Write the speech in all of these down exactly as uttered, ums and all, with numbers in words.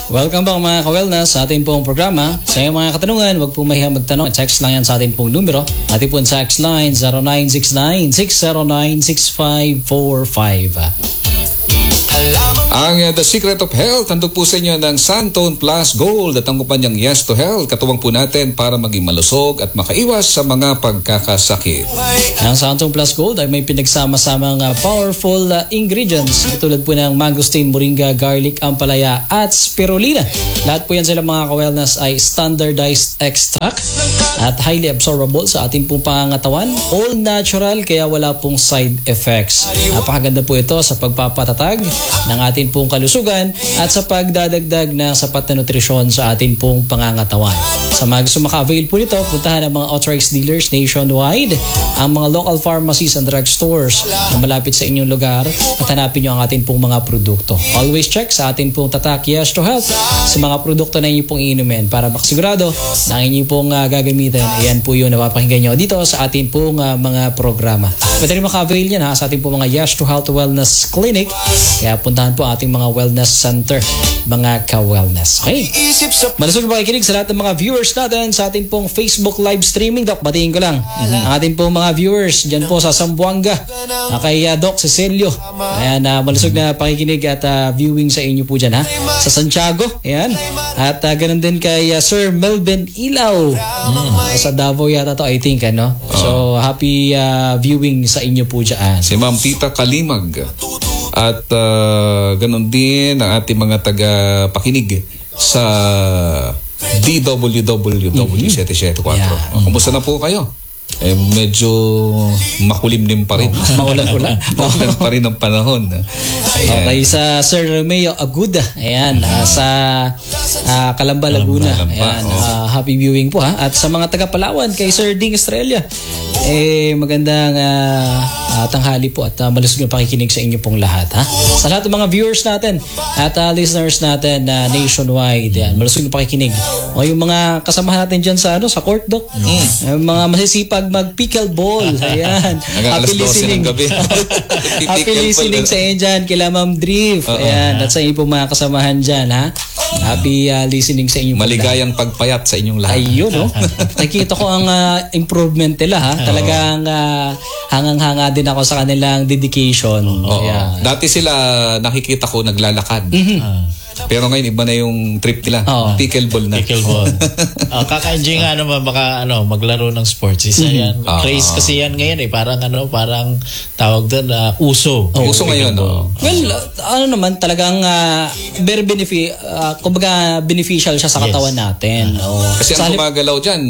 Welcome back mga ka-wellness sa ating pong programa. Sa iyong mga katanungan, huwag po mahihang magtanong. Text lang yan sa ating pong numero. Ating pong text line zero nine six nine, six zero nine, six five four five. Ang uh, The Secret of Health, handog po sa inyo ng Santone Plus Gold at ang kumpanyang Yes to Health. Katuwang po natin para maging malusog at makaiwas sa mga pagkakasakit. Ang Santone Plus Gold ay may pinagsama-samang uh, powerful uh, ingredients tulad po ng mangosteen, moringa, garlic, ampalaya at spirulina. Lahat po yan sila mga ka-wellness ay standardized extract at highly absorbable sa ating pong pangangatawan. All natural kaya wala pong side effects. Napakaganda po ito sa pagpapatatag ng ating pong kalusugan at sa pagdadagdag ng sapat na nutrisyon sa ating pong pangangatawan. Sa mga gusto maka-avail po nito, puntahan ang mga authorized dealers nationwide, ang mga local pharmacies and drug stores na malapit sa inyong lugar at hanapin nyo ang ating pong mga produkto. Always check sa ating pong tatak Yes to Health sa mga produkto na inyong pong iinumin para makasigurado na ang inyong pong uh, gagamitin. Ayan po yun na mapakinggan nyo dito sa ating pong uh, mga programa. Pwede rin maka-avail yan ha, sa ating pong mga Yes to Health Wellness Clinic. Kaya puntahan po ating mga wellness center, mga ka-wellness. Okay? Malusog na pakikinig sa lahat ng mga viewers natin sa ating pong Facebook live streaming. Doc, batiin ko lang. Mm-hmm. Ang ating pong mga viewers dyan po sa Zamboanga, uh, kay uh, Doc Cecilio. Ayan, uh, malusog na pakikinig at uh, viewing sa inyo po dyan ha. Sa Santiago, ayan. At uh, ganun din kay uh, Sir Melvin Ilaw. Mm. Uh, sa Davao yata to, I think, ano? So, happy uh, viewing sa inyo po dyan. Si Ma'am Tita Kalimag. At uh, ganun din ang ating mga taga-pakinig sa D W W W seven seven four. Yeah. Oh, kumusta na po kayo? Eh, medyo makulimlim pa rin. Oh, maulan-ulan. Maulan pa rin ang panahon. Ayan. Okay, sa Sir Romeo Aguda. Ayan, uh, sa uh, Calamba, Laguna. Calamba, ayan, oh. uh, happy viewing po ha. At sa mga taga-Palawan, kay Sir Ding Estrella. Eh, magandang uh, uh, tanghali po at uh, malusog na pakikinig sa inyo pong lahat ha. Sa lahat ng mga viewers natin at uh, listeners natin uh, nationwide, yan, malusog na pakikinig. O yung mga kasamahan natin dyan sa ano sa court, Doc. Mm. Yung mga masisipag mag pickleball. Ayan. Happy listening. Happy listening sa inyo dyan kila Ma'am Drift. Uh-oh. Ayan. At sa inyo pong mga kasamahan dyan ha. Happy uh, listening sa inyo. Maligayang pagpayat sa inyong lahat. Ayun, no? Nakikita ko ang uh, improvement nila ha. Talagang uh, hangang-hanga din ako sa kanilang dedication. Oo. Dati sila nakikita ko naglalakad. Mm-hmm. Uh. Pero ngayon iba na yung trip nila. Oh. Pickleball na. Pickleball. uh, kaka-enjoy nga naman baka ano, maglaro ng sports. Isa mm-hmm. yan. Uh, Craze kasi yan ngayon eh. Parang ano, parang tawag doon uh, uso. Oh, uso ngayon. Oh. Well, uh, ano naman talagang uh, very benefi uh, kumbaga beneficial siya sa katawan yes. natin. Uh, oh. Kasi ang gumagalaw dyan,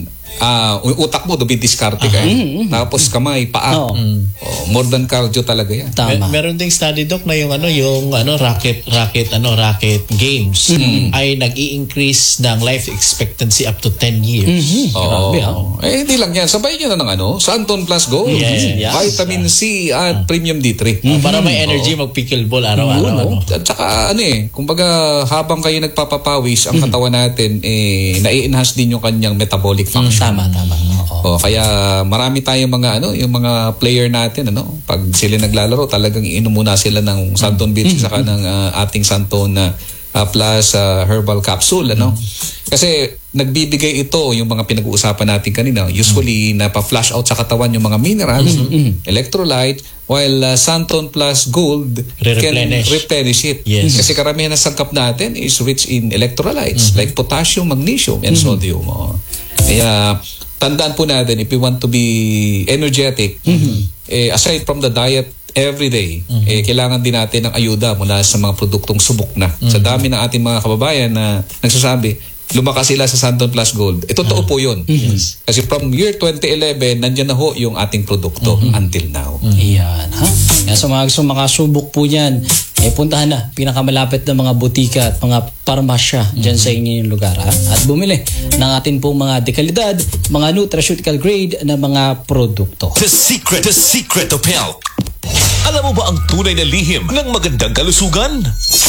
Ah, uh, utak mo dumidiskarte ka. Uh-huh. Tapos kamay, paa. Oh. Oh, more than cardio talaga 'yan. Tama. Mer- meron ding study doc na yung ano, yung ano racket racket ano racket games mm-hmm. ay nag-i-increase ng life expectancy up to ten years. Mm-hmm. Oh. Grabe, oh. Eh hindi lang 'yan. Sabay niyo na ng ano, Santone Plus Gold. Yes. Yes. Vitamin C at uh, Premium D three. Mm-hmm. Para may energy oh. mag-pickleball araw-araw. Mm-hmm. At saka ano eh, kumbaga habang kayo nagpapapawis, ang mm-hmm. katawan natin eh nai-enhance din yung kanyang metabolic function. Mm-hmm. Tama, tama. Oo. Oh, kaya marami tayong mga ano, yung mga player natin ano, pag sila naglalaro, talagang iinom muna sila ng Santone Beach mm-hmm. saka ng uh, ating Santone na uh, plus uh, herbal capsule ano. Mm-hmm. Kasi nagbibigay ito yung mga pinag-uusapan natin kanina. Usually mm-hmm. napa-flush out sa katawan yung mga minerals, mm-hmm. electrolyte, while uh, Santone Plus Gold Re-replenish. can replenish it. Yes. Kasi karamihan ng sangkap natin is rich in electrolytes mm-hmm. like potassium, magnesium, and mm-hmm. sodium. Oh. Kaya tandaan po natin, if we want to be energetic, mm-hmm. eh, aside from the diet every day, mm-hmm. eh, kailangan din natin ng ayuda mula sa mga produktong subok na. Mm-hmm. Sa dami ng ating mga kababayan na nagsasabi, lumakas sila sa Santone Plus Gold. Eh, totoo uh-huh. po yun. Mm-hmm. Kasi from year twenty eleven, nandiyan na ho yung ating produkto mm-hmm. until now. Mm-hmm. Iyan, ha? Kaya sa mga gusto makasubok po yan, eh puntahan na pinakamalapit na mga butika at mga parmasya dyan mm-hmm. sa inyong lugar ha? At bumili ng atin pong mga dekalidad, mga nutraceutical grade na mga produkto. The secret, the secret of health. Alam mo ba ang tunay na lihim ng magandang kalusugan?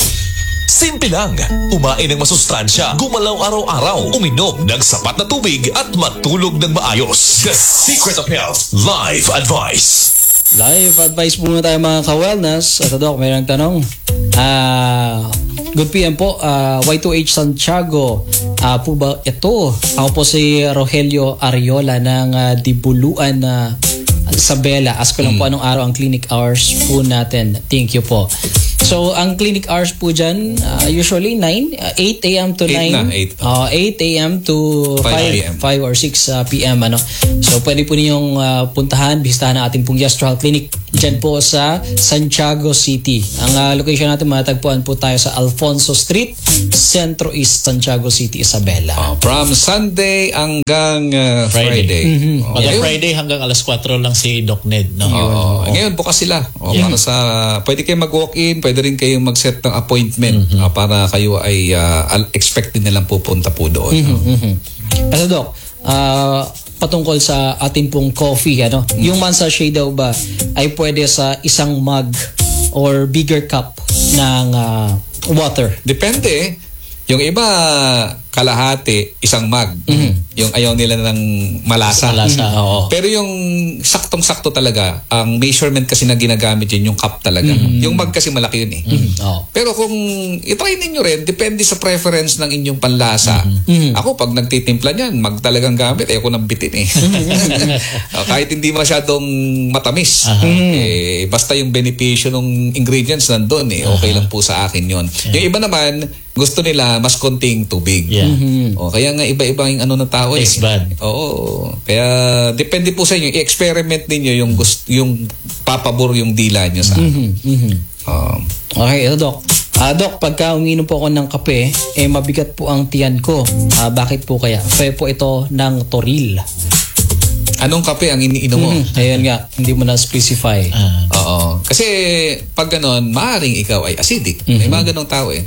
Simple lang, umain ng masustansya, gumalaw araw-araw, uminom ng sapat na tubig at matulog ng maayos. The Secret of Health Life Advice. Life advice po muna tayo mga ka-wellness. At Doc, mayroong tanong. Ah, good P M po. Ah, Y two H Santiago. Ah, po ba ito? Ako po si Rogelio Ariola ng ah, Dibuluan na Isabela. Ask ko lang po anong araw ang clinic hours po natin. Thank you po. So, ang clinic hours po dyan, uh, usually nine, uh, eight a.m. to eight nine. na, eight. Uh, eight a.m. to five five, p.m. five or six uh, p.m. Ano. So, pwede po ninyong uh, puntahan, bisitahan ang ating pong gastral clinic dyan po sa Santiago City. Ang uh, location natin, matatagpuan po tayo sa Alfonso Street, Centro East, Santiago City, Isabela. Oh, from Sunday hanggang uh, Friday. Friday. Mm-hmm. Oh, Pag ngayon- Friday hanggang alas kwatro lang si Doc Ned. No? Oo. Ngayon bukas sila. O, Yeah. para sa pwede kayong mag-walk-in, pwede rin kayong mag-set ng appointment ah, para kayo ay ah, al- expected nilang pupunta po doon. no? Mhm. Kasi Doc, ah, patungkol sa ating pong coffee, ano, yung Mansa Shea daw ba ay pwede sa isang mug or bigger cup ng ah, water? Depende. Yung iba kalahati, isang mug. Yung ayaw nila ng malasa. Malasa, oo. Pero yung saktong-sakto talaga, ang measurement kasi na ginagamit yun, yung cup talaga. Yung mug kasi malaki yun eh. Oo. Pero kung itry ninyo rin, depende sa preference ng inyong panlasa. Ako, pag nagtitimpla niyan, mag talagang gamit, ayoko nang bitin eh. Oh, kahit hindi masyadong matamis. Eh, basta yung benepisyo ng ingredients nandun eh. Okay lang po sa akin yun. Yung iba naman, gusto nila mas konting tubig. Yeah. O, kaya nga iba-iba yung ano ng tao eh. Taste bud. Oo. Kaya depende po sa inyo. I-experiment ninyo yung gusto, yung papabor yung dila nyo sa ano. Um, Okay, ito Doc. Ah, Doc, pagka uminom po ako ng kape, eh mabigat po ang tiyan ko. Ah, bakit po kaya? Kaya po ito ng Toril. anong kape ang iniinom mo? Mhm. Ayun nga, hindi mo na specify. Ah. Oo. Kasi pag ganon, maaaring ikaw ay acidic. May mga ganong tao eh.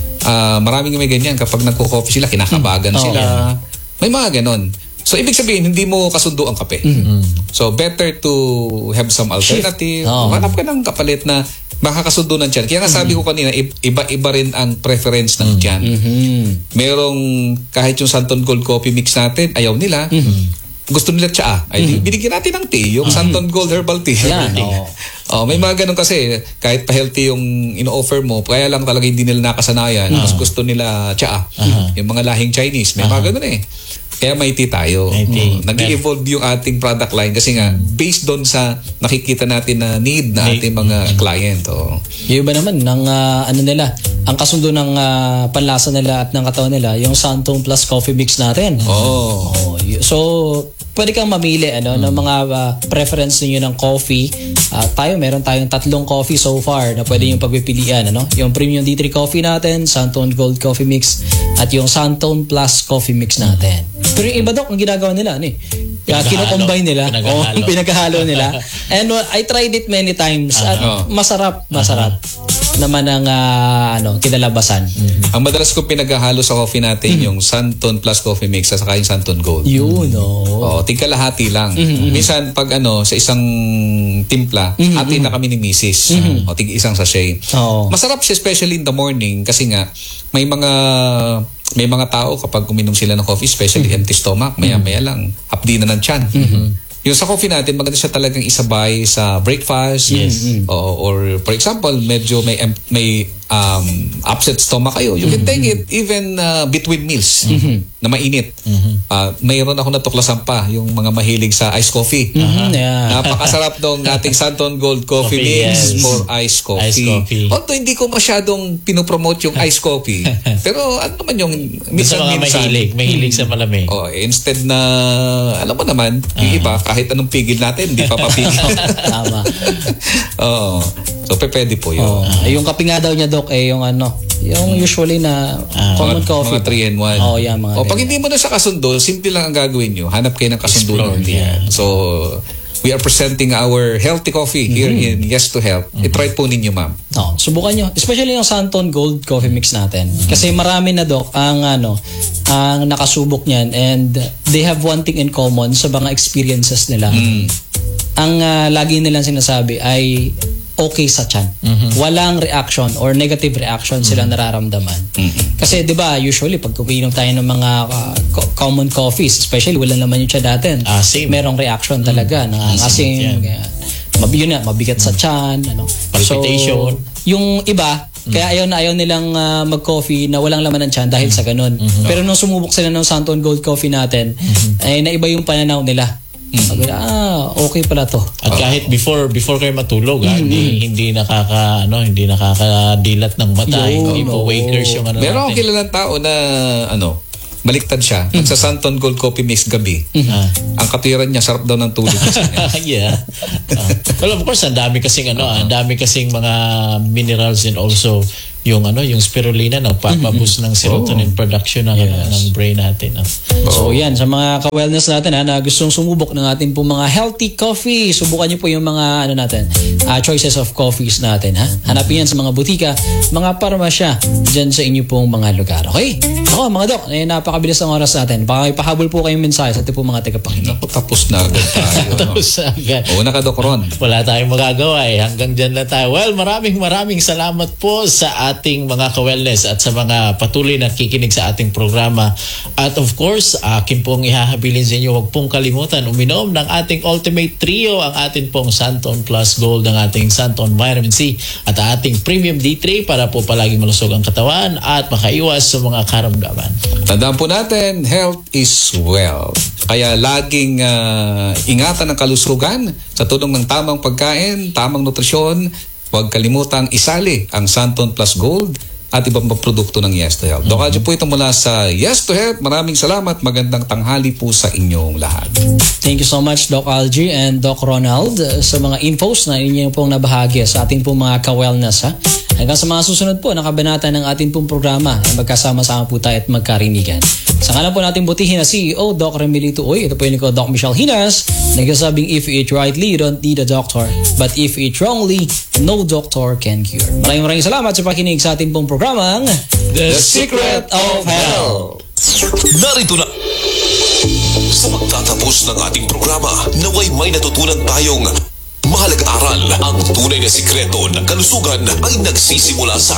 Ah, maraming may ganyan. Kapag nagko-coffee sila, kinakabagan Oh, sila. yeah. May mga ganon. So, ibig sabihin, hindi mo kasundo ang kape. So, better to have some alternative. Oh. Hanap ka ng kapalit na makakasundo ng tiyan. Kaya nga sabi ko kanina, i- iba-iba rin ang preference ng tiyan. Mhm. Merong, kahit yung Santon Gold Coffee Mix natin, ayaw nila. Gusto nila tsaa. Ay, di- binigyan natin ng tea, yung Santon Gold Herbal Tea. Yan, oo. Oh, may mga ganun kasi, kahit pa healthy yung ino-offer mo, kaya lang talaga hindi nila nakasanayan. Mas gusto nila tsaa. Yung mga lahing Chinese, may mga ganun eh. Kaya may tea tayo. May tea. Oh, nag-evolve yung ating product line kasi nga, based doon sa nakikita natin na need na ating mga client. Oh. Yung iba naman, ng ah, ano nila, ang kasundo ng ah, panlasa nila at ng katawan nila, yung Santon Plus Coffee Mix natin. Oh. Oh, y- so, pwede kang mamili ano, ng mga ah, preference niyo ng coffee. Ah, tayo, meron tayong tatlong coffee so far na pwede yung pagpipilian. Ano? Yung Premium D three Coffee natin, Santon Gold Coffee Mix, at yung Santon Plus Coffee Mix natin. Pero yung iba, Doc, ang ginagawa nila, ano eh, kaya Pinaghahalo. kino-combine nila. Pinaghahalo. Oh, pinaghahalo nila. And uh, I tried it many times at Ah. masarap, masarap naman ang ah, ano, kinalabasan. Ang madalas ko pinaghahalo sa coffee natin, yung Santon Plus Coffee Mix at saka yung Santon Gold. Yun, oh. Oo, tigkalahati lang. Minsan pag ano, sa isang timpla, hati na kami ni misis. O, tig isang sachet. Oo. Masarap siya especially in the morning kasi nga may mga may mga tao kapag uminom sila ng coffee, especially empty stomach, maya-maya lang, hapdi na ng tiyan. Yung sa coffee natin, maganda siya talagang isabay sa breakfast. Yes. O, or for example, medyo may em- may um, upset stomach kayo. You can take it even uh, between meals na mainit. Uh, mayroon ako natuklasan pa yung mga mahilig sa iced coffee. Mhm, yeah. Napakasarap nung ating Santon Gold Coffee Coffee, Mix yes. for iced coffee. Iced coffee. Although hindi ko masyadong pinopromote yung iced coffee. Pero ano naman yung Doon sa mga minsan-minsan. mahilig. Mahilig sa malamig. Oh, instead na, alam mo naman, yung iba, kahit anong pigil natin, hindi pa papigil. Tama. Oo. So, pe- pwede po yun. Oh, yung kape nga daw niya, Doc, eh yung ano, yung usually na common Mga- coffee. Mga three in one. Oh, yan, mga O, pag ganyan. hindi mo na sa kasundo, simple lang ang gagawin nyo. Hanap kayo ng kasundo Explore, ng tea. yeah. So, we are presenting our healthy coffee here in Yes to Help. I-try po ninyo, ma'am. Oh, subukan nyo. Especially yung Santon Gold Coffee Mix natin. Kasi marami na, Doc, ang ano, ang nakasubok niyan, and they have one thing in common sa mga experiences nila. Ang ah, lagi nilang sinasabi ay okay sa tiyan. Walang reaction or negative reaction silang nararamdaman. Kasi 'di ba, usually pag umiinom tayo ng mga ah, co- common coffees, especially wala naman yung tiyan natin. Asim. Merong reaction talaga, Asim, nangangasim. yan. ganyan. mabi- yun nga, mabigat sa tiyan, ano. Palpitation. So, yung iba, kaya ayaw na ayaw nilang ah, mag-coffee na walang laman ng tiyan dahil sa ganun. Pero nung sumubok sila ng Santon Gold Coffee natin, ay naiba yung pananaw nila. Sabi na, ah, okay pala to. At kahit before before kayo matulog, ah, hindi hindi nakaka ano, hindi nakakadilat ng mata, Yo, hindi po no. wakers yung ano Meron akong natin. kilalang tao na ano, baliktad siya. Sa Santon Gold Coffee Mix gabi. Ah. Ang katiran niya, sarap daw ng tulog niya sa kanya. Yeah. Uh, well, of course, ang dami kasing ano, ang dami kasing mga minerals and also yung ano, yung spirulina nagpapaboost ng serotonin production ng ng brain natin. ah. So yan, sa mga ka-wellness natin ha, na gustong sumubok ng ating pong mga healthy coffee, subukan niyo po yung mga ano natin, uh, choices of coffees natin ha. Hanapin yan sa mga butika, mga parmasya dyan sa inyo pong mga lugar. Okay? Ako mga dok, eh, napakabilis ang oras natin. Baka ipahabol po kayong mensahe sa ating pong mga tagapakinig. Naku, tapos na agad tayo. no? Tapos agad. Una ka, Doc Ron. Wala tayong magagawa eh. Hanggang dyan na tayo. Well, maraming maraming salamat po sa ating mga ka-wellness at sa mga patuloy na kikinig sa ating programa. At of course, akin pong ihahabilin sa inyo, huwag pong kalimutan uminom ng ating Ultimate Trio, ang ating pong Santon Plus Gold, ang ating Santon Vitamin C at ang ating Premium D three para po palagi malusog ang katawan at makaiwas sa mga karamdaman. Tandaan po natin, health is wealth. Kaya laging ah, ingatan ang kalusugan sa tulong ng tamang pagkain, tamang nutrisyon. Huwag kalimutang isali ang Santon Plus Gold at ibang mga produkto ng Yes to Health. Mm-hmm. Doc Algie po ito mula sa Yes to Health. Maraming salamat. Magandang tanghali po sa inyong lahat. Thank you so much Doc Algie and Doc Ronald uh, sa mga infos na inyo pong nabahagi sa ating pong mga ka-wellness ha. Hanggang sa mga susunod po na kabanata ng ating pong programa ay magkasama-sama po tayo at magkarinigan. Sa ngalan po natin butihin na C E O Doc Remilito Uy, ito po yung ko Doc Michelle Hinas, nagsasabing if you eat rightly, you don't need a doctor. But if you eat wrongly, no doctor can cure. Maraming maraming salamat sa pakinig sa ating pong programang The Secret of Health. Narito na. Sa pagtatapos ng ating programa, naway may natutunan tayong mahalagang aral. Ang tunay na sikreto ng kalusugan ay nagsisimula sa